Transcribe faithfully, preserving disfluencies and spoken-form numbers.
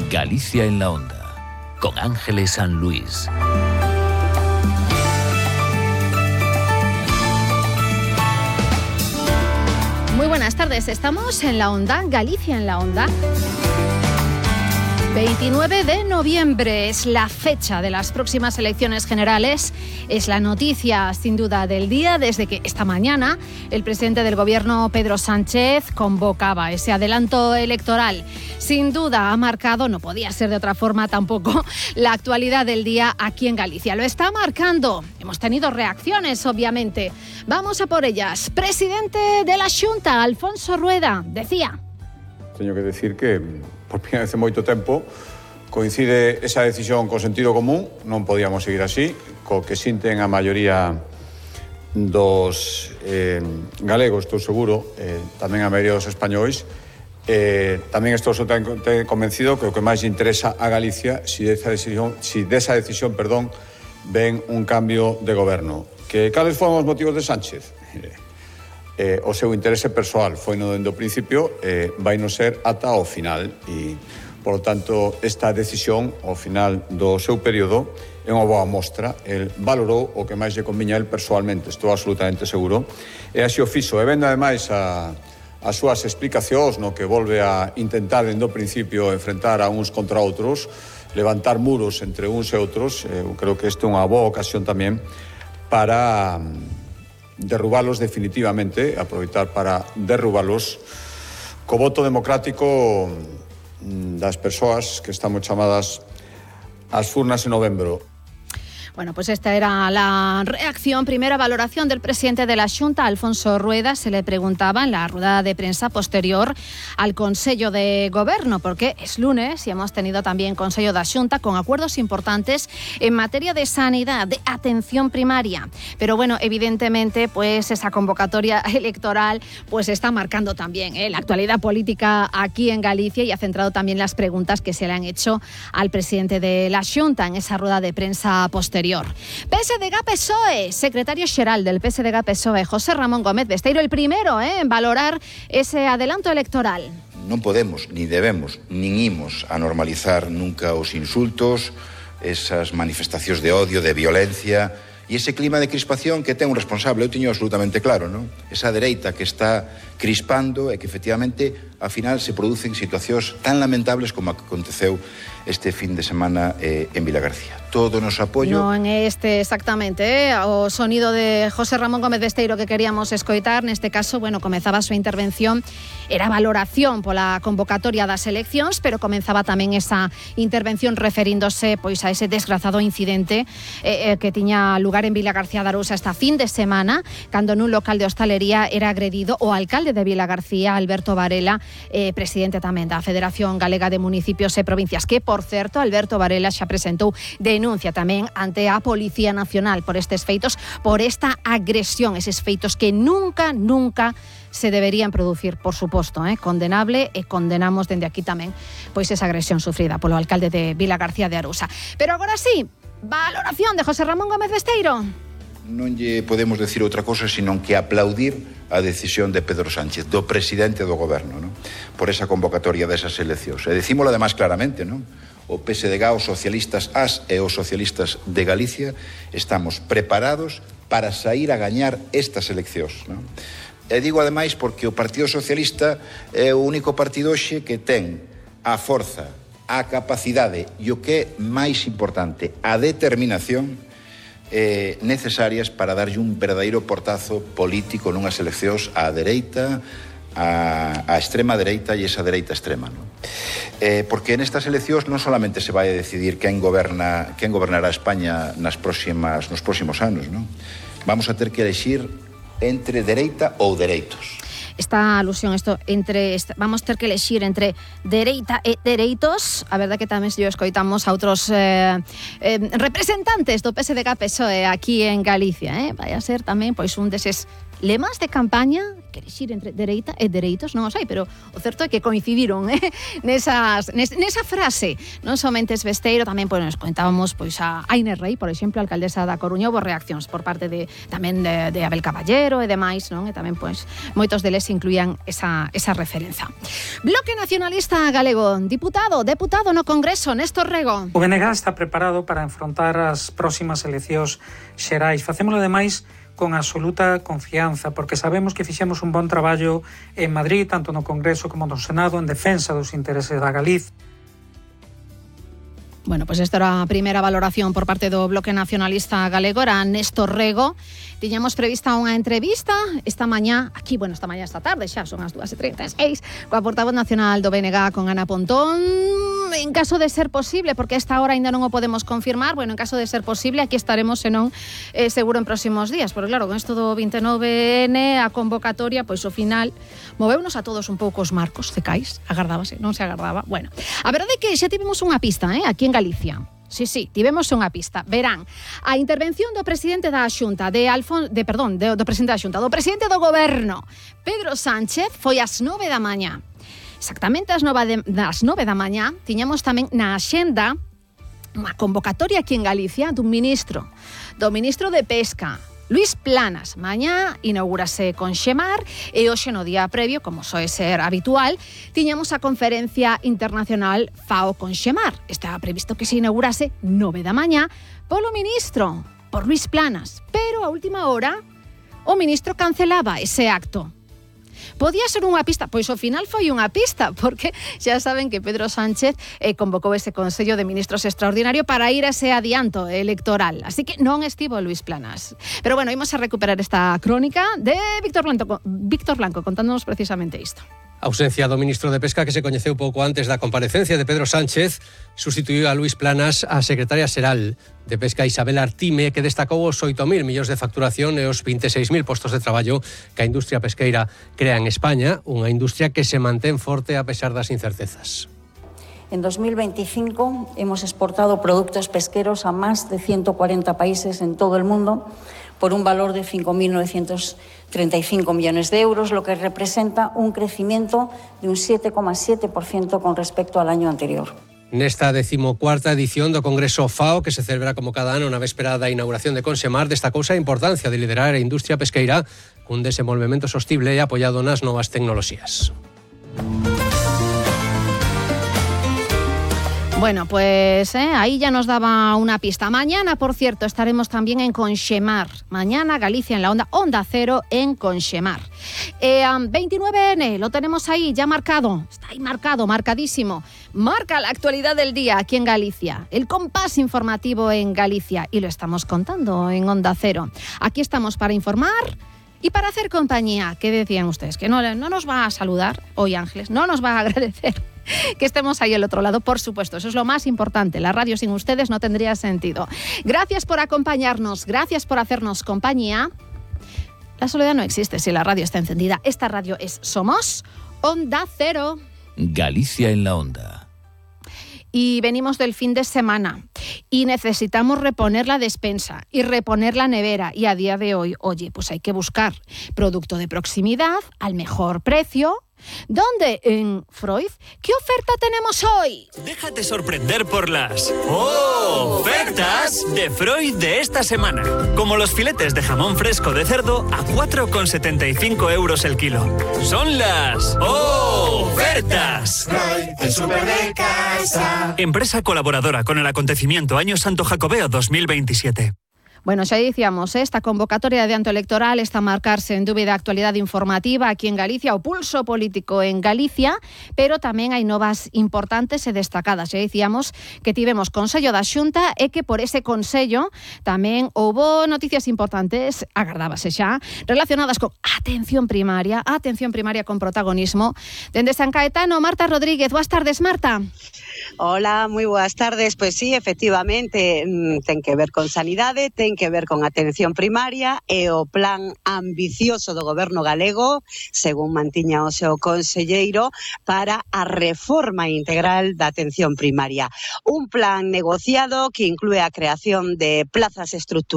Galicia en la Onda, con Ángeles San Luis. Muy buenas tardes, estamos en la Onda, Galicia en la Onda. veintinueve de noviembre es la fecha de las próximas elecciones generales. Es la noticia, sin duda, del día, desde que esta mañana el presidente del Gobierno, Pedro Sánchez, convocaba ese adelanto electoral. Sin duda ha marcado, no podía ser de otra forma tampoco, la actualidad del día aquí en Galicia. Lo está marcando. Hemos tenido reacciones, obviamente. Vamos a por ellas. Presidente de la Xunta, Alfonso Rueda, decía... Teño que decir que, por primeira vez en moito tempo, coincide esa decisión co sentido común. Non podíamos seguir así, co que sinten a maioría dos eh, galegos, estou seguro, eh, tamén a maioría dos españois. Eh, tamén estou absolutamente convencido que o que máis interesa a Galicia, si desa decisión, si desa decisión, perdón, ven un cambio de goberno. Que cales foron os motivos de Sánchez? Eh, o seu interese persoal foi no dende o principio, eh, vai no ser ata o final e, por lo tanto, esta decisión ao final do seu período é unha boa mostra. El valorou o que máis lle conviña a el persoalmente, estou absolutamente seguro, e así o fixo. E vendo ademais a, as súas explicacións, no que volve a intentar dende o principio enfrentar a uns contra outros, levantar muros entre uns e outros. Eu creo que esta é unha boa ocasión tamén para derrubalos definitivamente, aproveitar para derrubalos co voto democrático das persoas que estamos chamadas ás urnas en novembro. Bueno, pues esta era la reacción, primera valoración del presidente de la Xunta, Alfonso Rueda. Se le preguntaba en la rueda de prensa posterior al Consello de Gobierno, porque es lunes y hemos tenido también Consello da Xunta con acuerdos importantes en materia de sanidad, de atención primaria. Pero bueno, evidentemente, pues esa convocatoria electoral pues está marcando también ¿eh? la actualidad política aquí en Galicia y ha centrado también las preguntas que se le han hecho al presidente de la Xunta en esa rueda de prensa posterior. P S D G-P S O E, secretario xeral del P S D G-P S O E, José Ramón Gómez Besteiro, el primero ¿eh? en valorar ese adelanto electoral. Non podemos, ni debemos, nin imos a normalizar nunca os insultos, esas manifestacións de odio, de violencia e ese clima de crispación que ten un responsable. Eu teño absolutamente claro, non? Esa dereita que está crispando e que efectivamente, ao final, se producen situacións tan lamentables como a que aconteceu este fin de semana eh, en Vilagarcía. Todo o noso apoio... Non é este exactamente eh, o sonido de José Ramón Gómez Besteiro que queríamos escoitar. Neste caso, bueno, comezaba a súa intervención, era valoración pola convocatoria das eleccións, pero comenzaba tamén esa intervención referíndose pois a ese desgrazado incidente eh, eh, que tiña lugar en Vilagarcía de Arousa esta fin de semana, cando nun local de hostalería era agredido o alcalde de Vilagarcía, Alberto Varela, eh, presidente tamén da Federación Galega de Municipios e Provincias, que, por certo, Alberto Varela xa presentou denuncia tamén ante a Policía Nacional por estes feitos, por esta agresión, eses feitos que nunca, nunca se deberían producir, por suposto, eh, condenable, e condenamos dende aquí tamén pois esa agresión sufrida polo alcalde de Vilagarcía de Arousa. Pero agora sí, valoración de José Ramón Gómez Besteiro. Non lle podemos decir outra cosa senón que aplaudir a decisión de Pedro Sánchez, do presidente do goberno, non? Por esa convocatoria desas eleccións. E decímolo además claramente, non? O P S D G, os socialistas as e os socialistas de Galicia estamos preparados para sair a gañar estas eleccións, non? E digo ademais porque o Partido Socialista é o único partido hoxe que ten a forza, a capacidade e o que é máis importante, a determinación Eh, necesarias para darlle un verdadeiro portazo político nunhas eleccións á dereita, á, á extrema dereita e esa dereita extrema, non? Eh, porque nestas eleccións non solamente se vai a decidir quen goberna, quen gobernará España nas próximas, nos próximos anos, non? Vamos a ter que elexir entre dereita ou dereitos. Esta alusión, isto entre vamos ter que elexir entre dereita e dereitos. A verdade que tamén se escoitamos a outros eh, eh, representantes do P S D G-P S O E aquí en Galicia, eh? Vai a ser tamén pois un deses lemas de campaña, que elixir entre dereita e dereitos, non o sei, pero o certo é que coincidiron eh, nesas, nes, nesa frase. Non somente es Besteiro, tamén pois, nos contábamos pois, a Aine Rei, por exemplo, a alcaldesa da Coruña, houve reaccións por parte de tamén de, de Abel Caballero e demais, non? E tamén pois, moitos deles incluían esa, esa referenza. Bloque Nacionalista Galego, diputado, deputado no Congreso, Néstor Rego. O B N G está preparado para enfrontar as próximas eleccións xerais. Facémolo ademais con absoluta confianza, porque sabemos que fixemos un bon traballo en Madrid, tanto no Congreso como no Senado, en defensa dos intereses da Galicia. Bueno, pois pues esta era a primeira valoración por parte do Bloque Nacionalista Galego, era Néstor Rego. Tiñamos prevista unha entrevista esta mañá, aquí, bueno, esta mañá, esta tarde, xa son as dúas e trinta e seis, coa portavoz nacional do B N G, con Ana Pontón. En caso de ser posible, porque a esta hora ainda non o podemos confirmar, bueno, en caso de ser posible, aquí estaremos, senón, eh, seguro en próximos días, porque claro, con isto do vinte e nove ene, a convocatoria, pois o final, moveunos a todos un pouco os marcos, cecais, agardábase, non se agardaba. Bueno, a verdade é que xa tivemos unha pista, eh, aquí en Galicia. Sí, sí, tivemos unha pista. Verán, a intervención do presidente da Xunta, de Alfon, de perdón, de, do presidente da Xunta, do presidente do Goberno, Pedro Sánchez, foi ás nove da mañá. Exactamente ás nove, de, das nove da mañá, tiñamos tamén na axenda unha convocatoria aquí en Galicia dun ministro, do ministro de Pesca, Luís Planas. Mañá inaugúrase Conxemar e hoxe no día previo, como soe ser habitual, tiñamos a conferencia internacional FAO Conxemar. Estaba previsto que se inaugurase nove da mañá polo ministro, por Luís Planas, pero a última hora o ministro cancelaba ese acto. Podía ser unha pista, pois ao final foi unha pista, porque xa saben que Pedro Sánchez eh, convocou ese Consello de Ministros extraordinario para ir a ese adianto electoral. Así que non estivo Luís Planas. Pero bueno, imos a recuperar esta crónica de Víctor Blanco, Víctor Blanco contándonos precisamente isto. A ausencia do ministro de Pesca, que se coñeceu pouco antes da comparecencia de Pedro Sánchez, sustituiu a Luís Planas a secretaria xeral de Pesca, Isabel Artime, que destacou os oito mil millóns de facturación e os vinte e seis mil postos de traballo que a industria pesqueira crea en España, unha industria que se mantén forte a pesar das incertezas. En dos mil veinticinco hemos exportado productos pesqueros a más de ciento cuarenta países en todo el mundo por un valor de cinco mil novecientos treinta y cinco millones de euros, lo que representa un crecimiento de un siete coma siete por ciento con respecto al año anterior. Nesta decimocuarta edición do Congreso FAO, que se celebra como cada ano na véspera da inauguración de Conxemar, destacouse a importancia de liderar a industria pesqueira cun desenvolvemento sostible e apoiado nas novas tecnoloxías. Bueno, pues eh, ahí ya nos daba una pista. Mañana, por cierto, estaremos también en Conxemar. Mañana Galicia en la Onda, Onda Cero en Conxemar. Eh, um, veintinueve ene, lo tenemos ahí ya marcado. Está ahí marcado, marcadísimo. Marca la actualidad del día aquí en Galicia. El compás informativo en Galicia. Y lo estamos contando en Onda Cero. Aquí estamos para informar y para hacer compañía. ¿Qué decían ustedes? Que no, no nos va a saludar hoy Ángeles, no nos va a agradecer que estemos ahí al otro lado, por supuesto, eso es lo más importante. La radio sin ustedes no tendría sentido. Gracias por acompañarnos, gracias por hacernos compañía. La soledad no existe si la radio está encendida. Esta radio es Somos Onda Cero. Galicia en la Onda. Y venimos del fin de semana y necesitamos reponer la despensa y reponer la nevera, y a día de hoy, oye, pues hay que buscar producto de proximidad al mejor precio. ¿Dónde? En Freud. ¿Qué oferta tenemos hoy? Déjate sorprender por las ¡oh! Ofertas de Freud de esta semana. Como los filetes de jamón fresco de cerdo a cuatro con setenta y cinco euros el kilo. Son las ¡oh! Ofertas. Freud, el súper de casa. Empresa colaboradora con el acontecimiento Año Santo Jacobeo dos mil veintisiete. Bueno, xa dicíamos, esta convocatoria de adianto electoral está a marcarse en dúbida actualidade informativa aquí en Galicia, o pulso político en Galicia, pero tamén hai novas importantes e destacadas. Xa dicíamos que tivemos Consello da Xunta e que por ese Consello tamén houbo noticias importantes, agardábase xa, relacionadas con atención primaria, atención primaria con protagonismo. Dende San Caetano, Marta Rodríguez. Boas tardes, Marta. Hola, moi boas tardes. Pois sí, efectivamente, ten que ver con sanidade, ten que ver con atención primaria e o plan ambicioso do goberno galego, según mantiña o seu conselleiro, para a reforma integral da atención primaria. Un plan negociado que inclúe a creación de plazas estructuradas